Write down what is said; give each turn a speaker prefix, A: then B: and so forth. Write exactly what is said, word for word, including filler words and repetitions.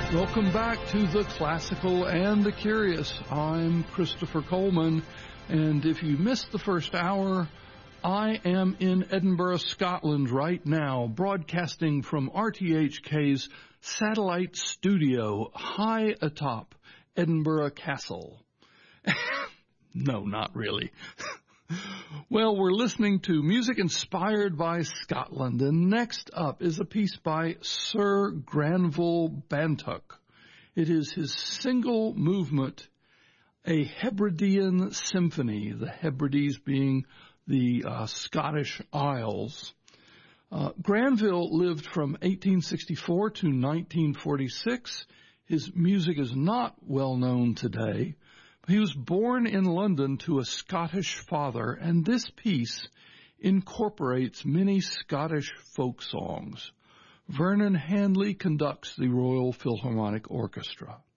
A: Welcome back to The Classical and the Curious. I'm Christopher Coleman, and if you missed the first hour, I am in Edinburgh, Scotland right now, broadcasting from R T H K's satellite studio high atop Edinburgh Castle. No, not really. Well, we're listening to music inspired by Scotland, and next up is a piece by Sir Granville Bantock. It is his single movement, a Hebridean symphony, the Hebrides being the uh, Scottish Isles. Uh, Granville lived from eighteen sixty-four to nineteen forty-six. His music is not well known today. He was born in London to a Scottish father, and this piece incorporates many Scottish folk songs. Vernon Handley conducts the Royal Philharmonic Orchestra.